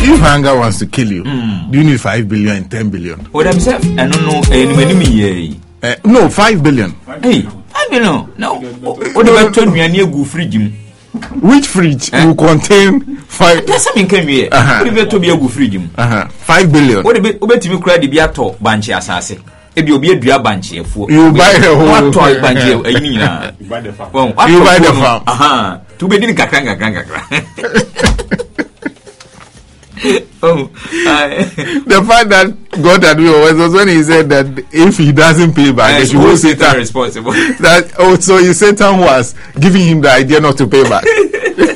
if hunger wants to kill you, do you need 5 billion and 10 billion? What I'm saying, I don't know any. No, 5 billion. Hey, 5 billion. No. What about 10 million go fridge? Which fridge will contain 5? That's something came here. What about to be a go fridge? 5 billion. What about you cry the Biato Banchi assassin? If you be a Dria Banchi, you buy the whole toy Banchi, you buy the farm. You buy the farm. To be in Kakanga. The fact that God had was when he said that if he doesn't pay back, he will Satan responsible. That so Satan was giving him the idea not to pay back.